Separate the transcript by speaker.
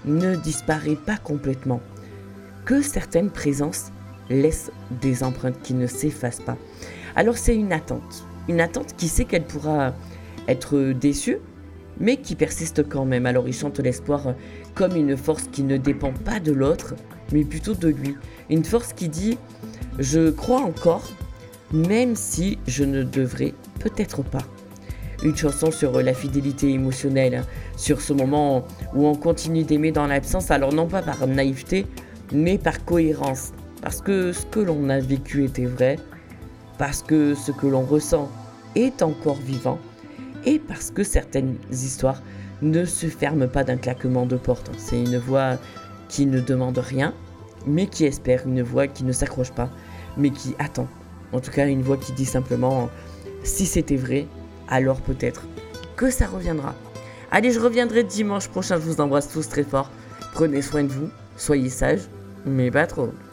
Speaker 1: ne disparaît pas complètement, que certaines présences laissent des empreintes qui ne s'effacent pas. Alors c'est une attente qui sait qu'elle pourra être déçue, mais qui persiste quand même. Alors il chante l'espoir comme une force qui ne dépend pas de l'autre, mais plutôt de lui. Une force qui dit « Je crois encore, même si je ne devrais peut-être pas ». Une chanson sur la fidélité émotionnelle, sur ce moment où on continue d'aimer dans l'absence, alors non pas par naïveté, mais par cohérence. Parce que ce que l'on a vécu était vrai, parce que ce que l'on ressent est encore vivant, et parce que certaines histoires ne se ferment pas d'un claquement de porte. C'est une voix qui ne demande rien, mais qui espère, une voix qui ne s'accroche pas, mais qui attend. En tout cas, une voix qui dit simplement « si c'était vrai, alors peut-être que ça reviendra ». Allez, je reviendrai dimanche prochain, je vous embrasse tous très fort. Prenez soin de vous, soyez sages, mais pas trop.